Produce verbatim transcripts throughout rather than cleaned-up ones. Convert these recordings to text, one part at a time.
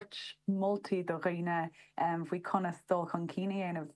ort multi do riine um, bhui conna dul chun cíine anamh.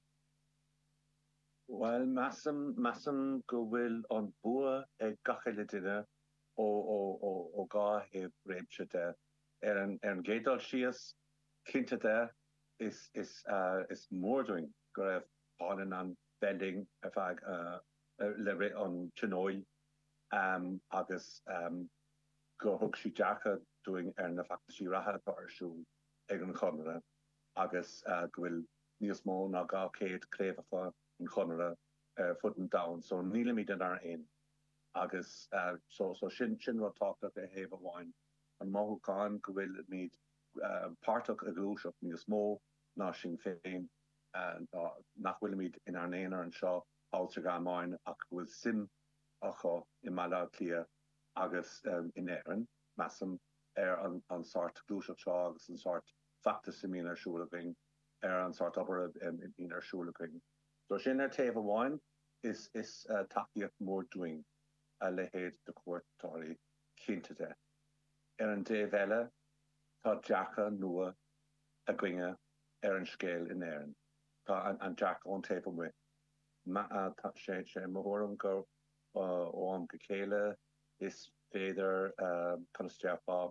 Well, massam massam go bhfuil an bua ag gachaile duine ó ó ó ó gá heb réimse de ar an ar an gédal sias cinnte de is is uh, is mórdúing go raibh páin an bending ar feag uh, le ré an tnóil um, agus um, go thug si deacha doing ar na factí ratha arsú ag an chonra agus uh, go bhfuil níos mó ná gá céad cléfacha an chonra uh, foot and down, so níle míid an ar ein agus uh, so so sin sin ru tácht a heh bháin an máthú gáin go bhfuil míid uh, pártach a glúiseach níos mó ná sin féin uh, nach bhfuil míid in ar néanaar an seo áiltear gámáin ach bhfuil sim a cho i mala clia agus um, in éan massam ar an, an sort glúiseach seo agus an sort facta simín ar siúlaging ar an sort obair um, in ar siúlaging. So sin ar taobh bháin is is uh, takeíocht mór doing a lehéad de cuairtáirí cinnte de. Ar an déobh eile tá deacha nua a gcuinge ar an scéal in éan. Tá an, an deacha ón taobh mu. Ma uh, tá sé sé mórm go uh, ó am go chéile is féidir uh, chusteapá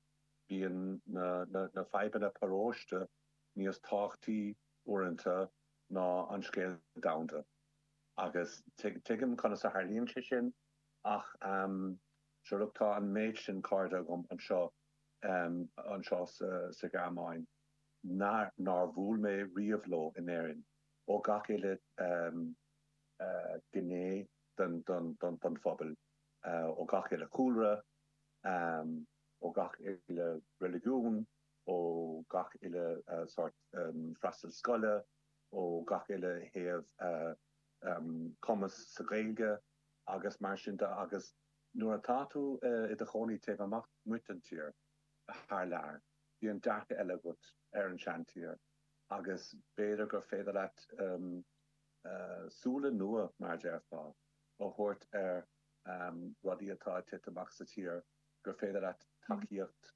bíon na, na, na feibanna paróiste níos táchtaí uanta ná an scéal damhanda. Agus tuigim chuna sa Harlíonn sin ach um, seirtá an méid sin cáirde gom an seo um, an seo sa, sa gámáin ná bhúil mé riamhló in éireann ó gach éile um, uh, gné don, don, don, don phobal uh, ó gach éile cúlra um, ó gach éile religiún ó gach éile uh, sort um, freastal scoile ó gach éile héamh uh, um, commas sa gaeilge agus mar sinnta agus nuair atá tú uh, i de choní taobh amach mutantíir a thar lear. Bhí an deacha eile gut ar an seantíir agus béidir gur féidir leat um, uh, súla nua mar dearfá ó thuirt ar um, rudí atá tite amach sa tír gur féidir leat takeíocht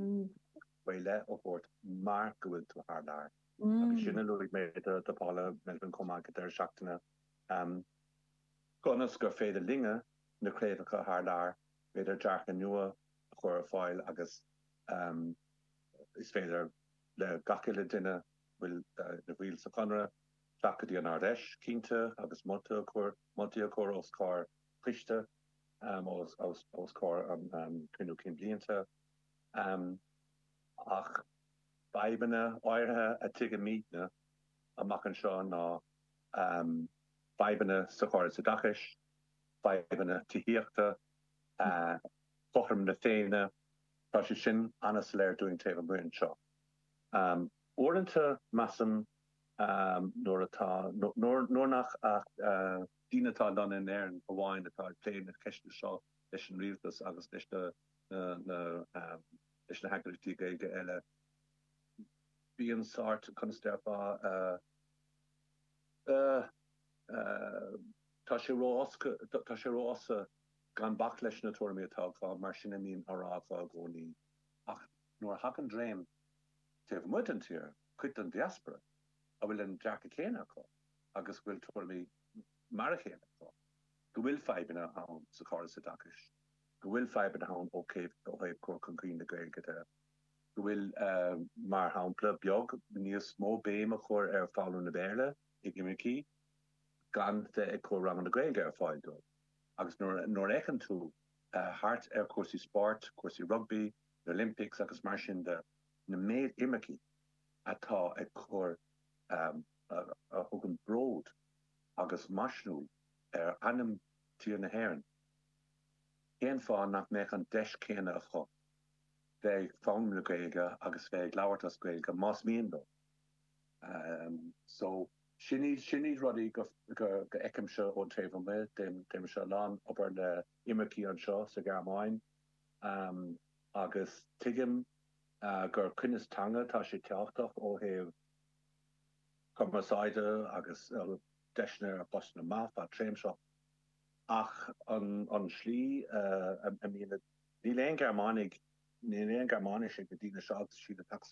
bhaile ó thuirt mar go bhfuil tú thar lear. Agus sinna luigh mé de Paula Melvin Comán go ar seachtainna um, Gonas gur féidir linge na cléfacha thar lear féidir deacha nua a chuir a fáil agus um, is féidir le gaciile duine bhfuil uh, na bhíl sa chonra flacadí an ardéis cínte agus molta chur molta chur os cá cliste um, os os os cá an um, cynú cin blianta um, ach baibanna áirithe a tuige mína amach an seo ná um, baibanna sa chóir sa dachais, baibanna tííochta uh, chocharm na féine tá sé sin anas léir doing taobh muin seo. Um, Orintanta massam um, nóair atá nóair nach ach uh, dínatá don in éireann a bháin atá léin na ceiste seo leis an rialtas agus leis na na um, leis na hagratí gaeilge eile. Bhí an sort chusteapá uh, uh, uh, tá sé rósca tá sé rósa gan bach leis na tuairimí atáá mar sinna míon aráá gcónaí ach nuair hacan dréim taobh mutantíir chuit an diaspora a bhfuil an deacha chéine acu agus bhfuil tuairimí mar a chéine acu. Go bhfuil feibanna ann sa chóir sa dachais. Go bhfuil feibanna ann ó céh ó héobh chuir chun cuioine na gaeilge de. Go bhfuil uh, mar hapla beag níos mó béim a chur ar fáú na béle ag imimeí gan de ag chu rang an na gaeilge ar fáil dó. Agus nóair échan tú uh, hart ar cuasí sport, cuasí rugby, na Olympics agus mar sin de na méid imimeí atá ag chur um, a, a thugann bród agus masnúil ar anam tí na hhéireann. Céan fá nach méid an deis céine a chu. Bheith fáim na gaeilge agus bheith leabhartas gaeilge más míon do. Um, so sinní sinní rudí go go go eicimse ó taobh mé déim déim se lán obair le imimeí an seo sa gámáin um, agus tuigim uh, gur cuinistanga tá sé teachtach ó héobh cumasáide agus uh, deisne a bos na math a tréim seo ach an, an slí uh, a, a míle ní léon Germánig ní léon Germánis go dtína seach sí